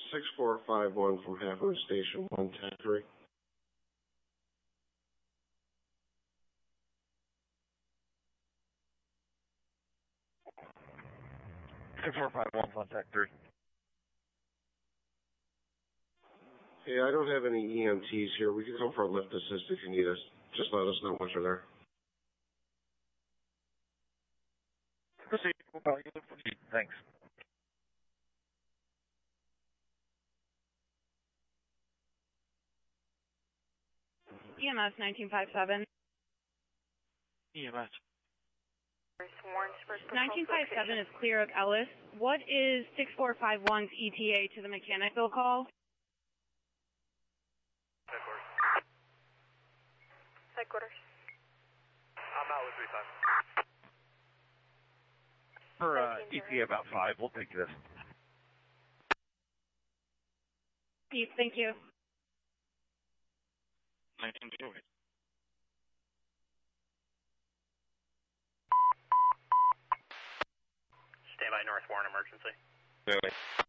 6451 from Halfway Station 110-3. Contact 3. Hey, I don't have any EMTs here. We can come for a lift assist if you need us. Just let us know once you're there. Proceed. We'll call you. Thanks. EMS 1957. EMS. 1957 is clear of Ellis. What is 6451's ETA to the mechanical call? Headquarters. I'm out with 35. For ETA about 5, we'll take this. Thank you. 1928. Stand by North Warren emergency. Really?